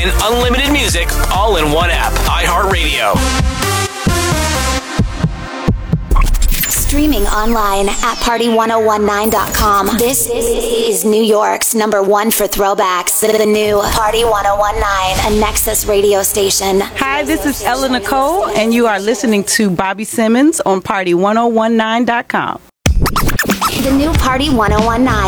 and unlimited music all in one app. iHeartRadio. Streaming online at party1019.com. This is New York's #1 for throwbacks. The new Party 1019, a Nexus radio station. Hi, this is Ella Nicole, and you are listening to Bobby Simmons on party1019.com. The new Party 1019